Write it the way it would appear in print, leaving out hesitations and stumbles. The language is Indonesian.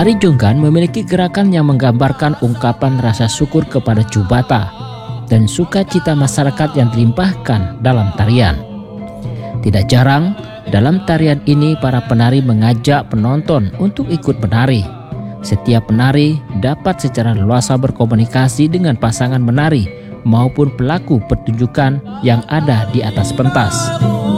Tari Jonggan memiliki gerakan yang menggambarkan ungkapan rasa syukur kepada Chubata dan sukacita masyarakat yang dilimpahkan dalam tarian. Tidak jarang, dalam tarian ini para penari mengajak penonton untuk ikut menari. Setiap penari dapat secara leluasa berkomunikasi dengan pasangan menari maupun pelaku pertunjukan yang ada di atas pentas.